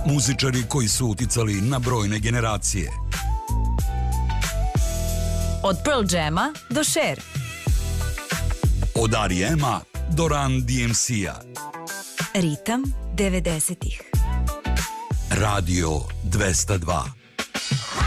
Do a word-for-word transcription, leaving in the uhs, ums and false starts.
Muzičari koji su uticali na brojne generacije. Od Pearl Jama do Cher. Od R E M-a do Run D M C-a. Ritam devedesetih. Radio dvesta dva.